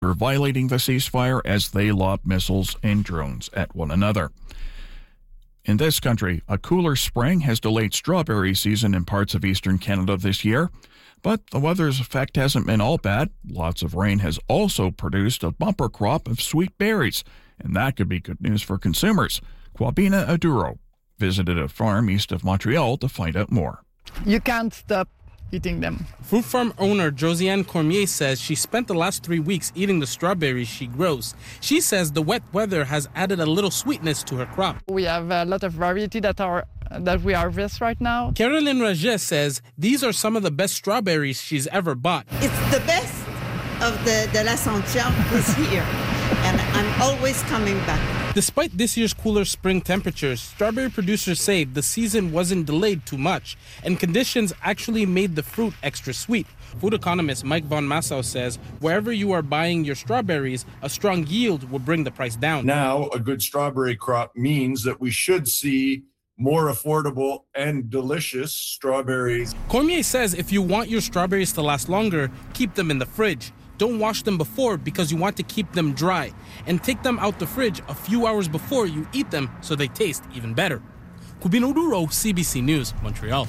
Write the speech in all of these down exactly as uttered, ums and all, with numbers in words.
for violating the ceasefire as they lob missiles and drones at one another. In this country, a cooler spring has delayed strawberry season in parts of eastern Canada this year. But the weather's effect hasn't been all bad. Lots of rain has also produced a bumper crop of sweet berries, and that could be good news for consumers. Kwabena Aduro visited a farm east of Montreal to find out more. You can't stop eating them. Fruit farm owner Josiane Cormier says she spent the last three weeks eating the strawberries she grows. She says the wet weather has added a little sweetness to her crop. We have a lot of variety that are that we harvest right now. Caroline Raget says these are some of the best strawberries she's ever bought. It's the best of the, the La Santiago this year, and I'm always coming back. Despite this year's cooler spring temperatures, strawberry producers say the season wasn't delayed too much, and conditions actually made the fruit extra sweet. Food economist Mike Von Massow says wherever you are buying your strawberries, a strong yield will bring the price down. Now, a good strawberry crop means that we should see more affordable and delicious strawberries. Cormier says if you want your strawberries to last longer, keep them in the fridge. Don't wash them before because you want to keep them dry. And take them out the fridge a few hours before you eat them so they taste even better. Kwabena Aduro, C B C News, Montreal.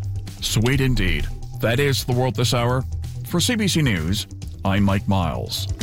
Sweet indeed. That is the world this hour. For C B C News, I'm Mike Miles.